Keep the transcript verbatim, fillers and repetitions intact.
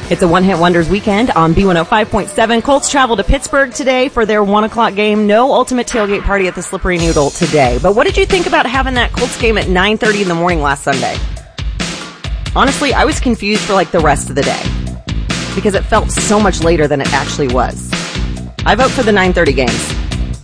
It's a one-hit wonders weekend on B one oh five point seven. Colts travel to Pittsburgh today for their one o'clock game. No ultimate tailgate party at the Slippery Noodle today. But what did you think about having that Colts game at nine thirty in the morning last Sunday? Honestly, I was confused for like the rest of the day because it felt so much later than it actually was. I vote for the nine thirty games.